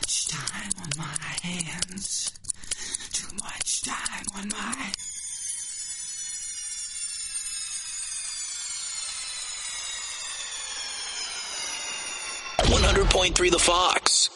much time on my hands. Too much time on my... 100.3 The Fox.